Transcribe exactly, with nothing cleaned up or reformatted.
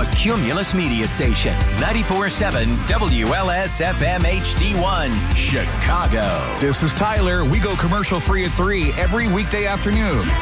a Cumulus media station. ninety-four point seven W L S F M H D one, Chicago. This is Tyler. We go commercial free at three every weekday afternoon.